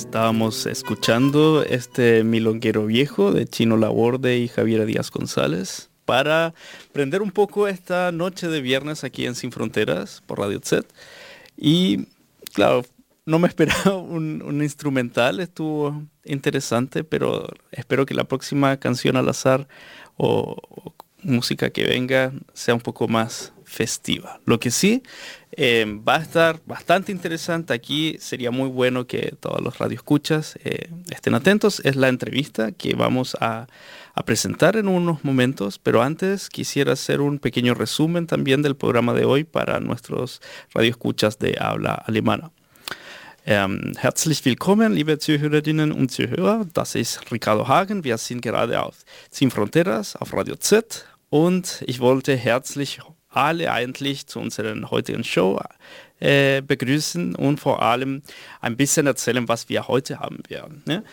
Estábamos escuchando este milonguero viejo de Chino Laborde y Javiera Díaz González para prender un poco esta noche de viernes aquí en Sin Fronteras por Radio Set. Y claro, no me esperaba un instrumental, estuvo interesante, pero espero que la próxima canción al azar o música que venga sea un poco más festiva. Lo que sí va a estar bastante interesante aquí, sería muy bueno que todos los radioescuchas estén atentos, es la entrevista que vamos a presentar en unos momentos, pero antes quisiera hacer un pequeño resumen también del programa de hoy para nuestros radioescuchas de habla alemana. Herzlich willkommen, liebe Zuhörerinnen und Zuhörer. Das ist Ricardo Hagen. Wir sind gerade auf Sin Fronteras auf Radio Z und ich wollte herzlich alle eigentlich zu unserer heutigen Show begrüßen und vor allem ein bisschen erzählen, was wir heute haben werden. Ne?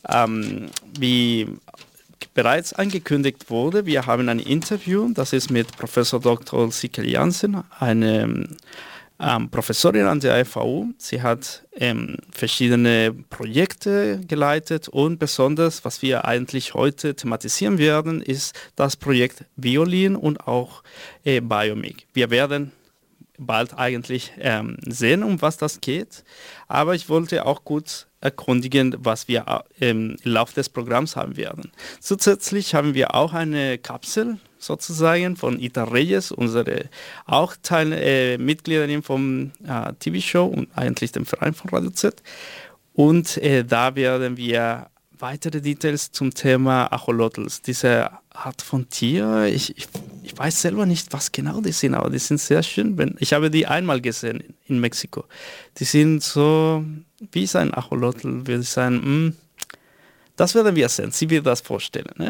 Wie bereits angekündigt wurde, wir haben ein Interview, das ist mit Professor Dr. Sike Jansen, eine Professorin an der FAU. Sie hat verschiedene Projekte geleitet und besonders, was wir eigentlich heute thematisieren werden, ist das Projekt Violin und auch Biomic. Wir werden bald eigentlich sehen, um was das geht, aber ich wollte auch kurz erkundigen, was wir im Laufe des Programms haben werden. Zusätzlich haben wir auch eine Kapsel sozusagen von Ita Reyes, unsere auch Mitgliederin vom TV-Show und eigentlich dem Verein von Radio Z. Und da werden wir weitere Details zum Thema Axolotls, diese Art von Tier. Ich weiß selber nicht, was genau die sind, aber die sind sehr schön. Ich habe die einmal gesehen in Mexiko. Die sind so, wie ist ein Axolotl, würde ich sagen, das werden wir sehen. Sie wird das vorstellen. Ne?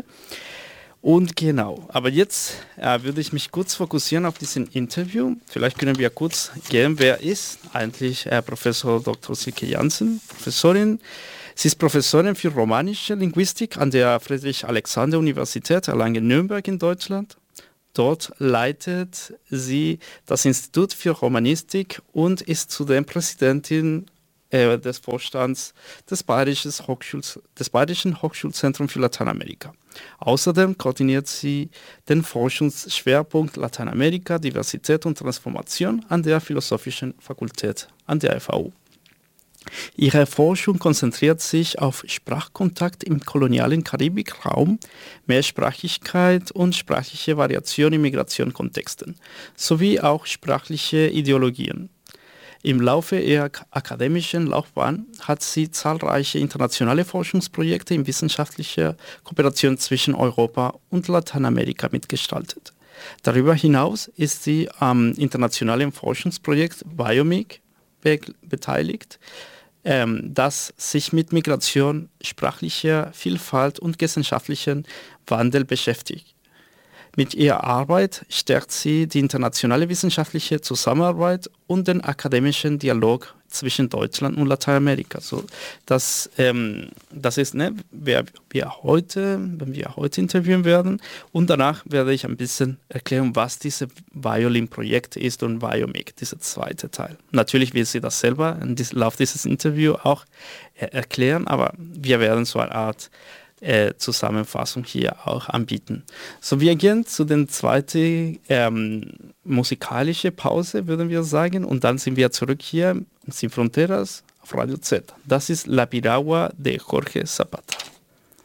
Und genau, aber jetzt würde ich mich kurz fokussieren auf diesen Interview. Vielleicht können wir kurz gehen, wer ist eigentlich Professor Dr. Sike Jansen, Professorin. Sie ist Professorin für romanische Linguistik an der Friedrich-Alexander-Universität Erlangen-Nürnberg in Deutschland. Dort leitet sie das Institut für Romanistik und ist zudem Präsidentin des Vorstands des Bayerischen Hochschulzentrums für Lateinamerika. Außerdem koordiniert sie den Forschungsschwerpunkt Lateinamerika, Diversität und Transformation an der Philosophischen Fakultät an der FAU. Ihre Forschung konzentriert sich auf Sprachkontakt im kolonialen Karibikraum, Mehrsprachigkeit und sprachliche Variation in Migrationskontexten, sowie auch sprachliche Ideologien. Im Laufe ihrer akademischen Laufbahn hat sie zahlreiche internationale Forschungsprojekte in wissenschaftlicher Kooperation zwischen Europa und Lateinamerika mitgestaltet. Darüber hinaus ist sie am internationalen Forschungsprojekt Biomic beteiligt, das sich mit Migration, sprachlicher Vielfalt und gesellschaftlichem Wandel beschäftigt. Mit ihrer Arbeit stärkt sie die internationale wissenschaftliche Zusammenarbeit und den akademischen Dialog zwischen Deutschland und Lateinamerika. So, das ist, wenn wir heute interviewen werden. Und danach werde ich ein bisschen erklären, was dieses Violin-Projekt ist und Biomic, dieser zweite Teil. Natürlich will sie das selber im Laufe dieses Interviews auch erklären, aber wir werden so eine Art Zusammenfassung hier auch anbieten. So, wir gehen zu den zweiten musikalischen Pause, würden wir sagen, und dann sind wir zurück hier in Sin Fronteras auf Radio Z. Das ist La Piragua de Jorge Zapata.